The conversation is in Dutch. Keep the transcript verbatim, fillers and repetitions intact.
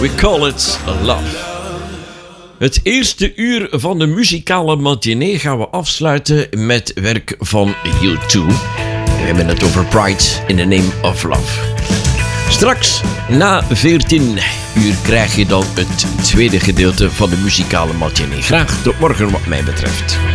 We Call It Love. Het eerste uur van de muzikale matinee gaan we afsluiten met werk van U twee. We hebben het over Pride in the Name of Love. Straks, na veertien uur, krijg je dan het tweede gedeelte van de muzikale matinee. Graag tot morgen wat mij betreft.